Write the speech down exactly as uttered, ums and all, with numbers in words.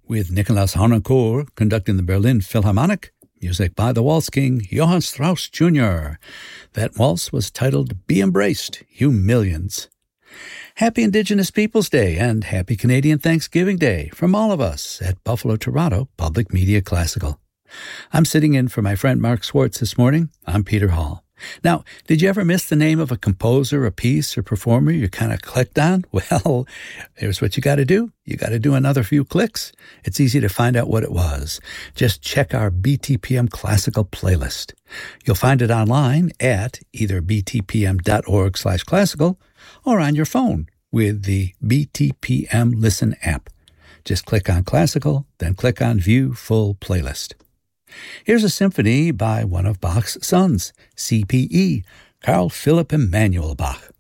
with Nikolaus Harnoncourt conducting the Berlin Philharmonic, music by the waltz king Johann Strauss Junior That waltz was titled Be Embraced, You Millions. Happy Indigenous Peoples Day and Happy Canadian Thanksgiving Day from all of us at Buffalo Toronto Public Media Classical. I'm sitting in for my friend Mark Swartz this morning. I'm Peter Hall. Now, did you ever miss the name of a composer, a piece, or performer you kind of clicked on? Well, here's what you got to do. You got to do another few clicks. It's easy to find out what it was. Just check our B T P M Classical playlist. You'll find it online at either btpm.org slash classical or on your phone with the B T P M Listen app. Just click on Classical, then click on View Full Playlist. Here's a symphony by one of Bach's sons, C P E, Carl Philipp Emanuel Bach.